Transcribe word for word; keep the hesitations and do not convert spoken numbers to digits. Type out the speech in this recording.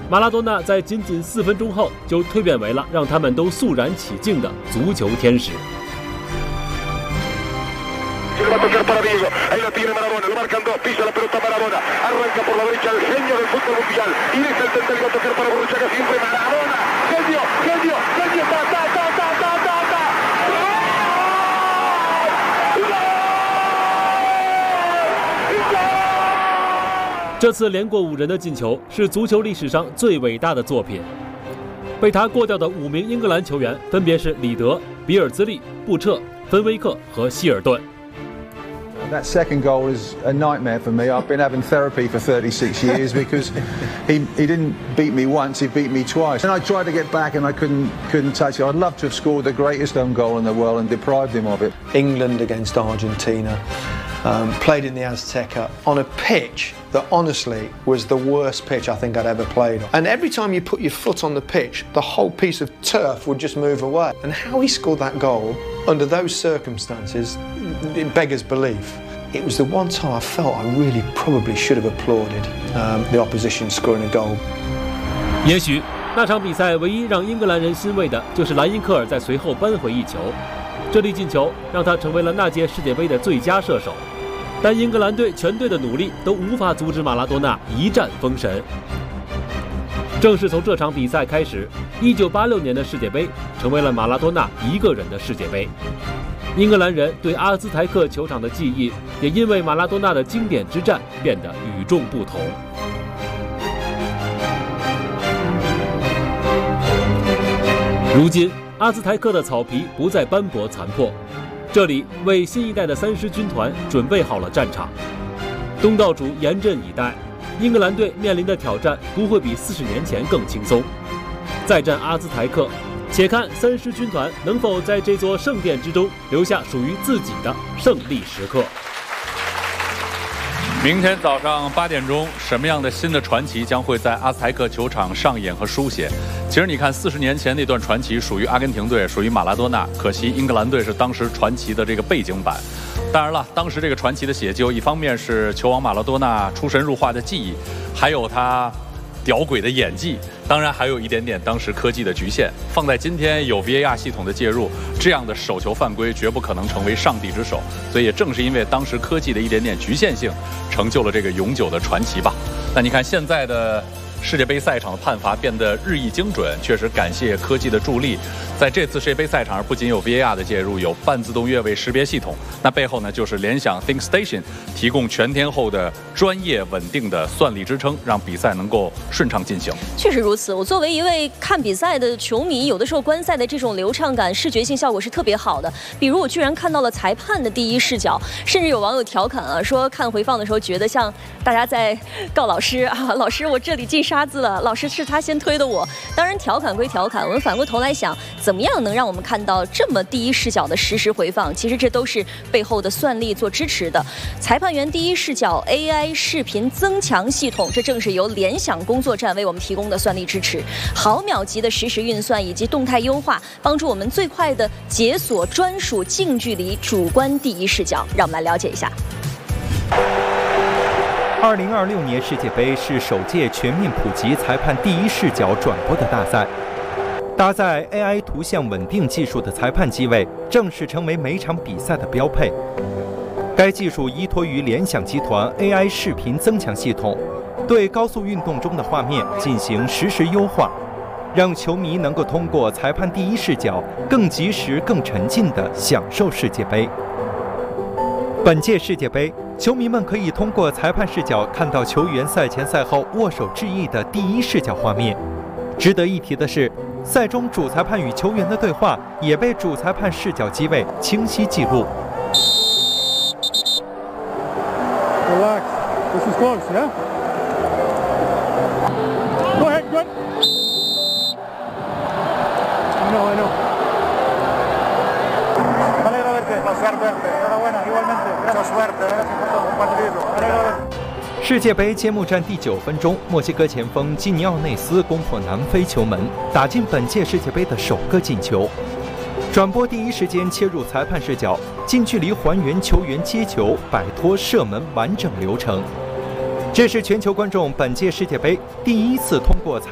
马拉多纳在仅仅四分钟后就蜕变为了让他们都肃然起敬的足球天使。 Va a tocar para Diego, ahí la tiene Maradona, lo marcan dos, pisa la pelota Maradona, arranca por la derecha el genio del fútbol mundial, y deja el central, va a tocar para Borruchaga siempre Maradona, genio, genio, genio, ta, ta, ta, ta, ta, ta, ta. 这次连过五人的进球是足球历史上最伟大的作品。被他过掉的五名英格兰球员分别是里德、比尔兹利、布彻、芬威克和希尔顿。 That second goal is a nightmare for me. I've been having therapy for thirty-six years because he, he didn't beat me once, he beat me twice. And I tried to get back and I couldn't couldn't touch it. I'd love to have scored the greatest own goal in the world and deprived him of it. England against Argentina, um, played in the Azteca on a pitch that honestly was the worst pitch I think I'd ever played on. And every time you put your foot on the pitch, the whole piece of turf would just move away. And how he scored that goal under those circumstances, it beggars belief. It was the one time I felt I really probably should have applauded um, the opposition scoring a goal. 也许那场比赛唯一让英格兰人欣慰的就是莱因克尔在随后扳回一球，这粒进球让他成为了那届世界杯的最佳射手。但英格兰队全队的努力都无法阻止马拉多纳一战封神。正是从这场比赛开始，一九八六年的世界杯成为了马拉多纳一个人的世界杯。 英格兰人对阿兹台克球场的记忆，也因为马拉多纳的经典之战变得与众不同。如今，阿兹台克的草皮不再斑驳残破，这里为新一代的三狮军团准备好了战场。东道主严阵以待，英格兰队面临的挑战不会比四十年前更轻松。再战阿兹台克。 且看三狮军团能否在这座圣殿之中留下属于自己的胜利时刻。 明天早上八点钟，什么样的新的传奇将会在阿兹台克球场上演和书写？其实你看，四十年前那段传奇属于阿根廷队，属于马拉多纳，可惜英格兰队是当时传奇的这个背景板。当然了，当时这个传奇的写就，一方面是球王马拉多纳出神入化的技艺，还有他 屌鬼的演技，当然还有一点点当时科技的局限。放在今天有 V A R 系统的介入，这样的手球犯规绝不可能成为上帝之手。所以也正是因为当时科技的一点点局限性，成就了这个永久的传奇吧。那你看现在的 世界杯赛场的判罚变得日益精准，确实感谢科技的助力。在这次世界杯赛场上，不仅有 V A R 的介入，有半自动越位识别系统，那背后呢就是联想 ThinkStation 提供全天候的专业稳定的算力支撑，让比赛能够顺畅进行。 确实如此，我作为一位看比赛的球迷，有的时候观赛的这种流畅感、视觉性效果是特别好的。比如我居然看到了裁判的第一视角，甚至有网友调侃啊，说看回放的时候觉得像大家在告老师啊，老师我这里进沙子了，老师是他先推的我。当然调侃归调侃，我们反过头来想，怎么样能让我们看到这么第一视角的实时回放？其实这都是背后的算力做支持的。裁判员第一视角 A I 视频增强系统，这正是由联想工作站为我们提供的算力支持，毫秒级的实时运算以及动态优化，帮助我们最快的解锁专属近距离主观第一视角。让我们来了解一下。 二零二六年世界杯是首届全面普及裁判第一视角转播的大赛。搭载 A I 图像稳定技术的裁判机位正式成为每场比赛的标配。该技术依托于联想集团 A I 视频增强系统，对高速运动中的画面进行实时优化，让球迷能够通过裁判第一视角更及时、更沉浸地享受世界杯。本届世界杯，球迷们可以通过裁判视角看到球员赛前赛后握手致意的第一视角画面。值得一提的是，赛中主裁判与球员的对话也被主裁判视角机位清晰记录。 Relax. This is close, yeah? Go ahead, good. I know, I know. Me alegra verte. Placer verte. Enhorabuena, igualmente. Mucha suerte. Gracias por todo. Un partido. Me alegra verte. 世界杯揭幕战第九分钟，墨西哥前锋基尼奥内斯攻破南非球门，打进本届世界杯的首个进球。转播第一时间切入裁判视角，近距离还原球员接球、摆脱、射门完整流程。这是全球观众本届世界杯第一次通过裁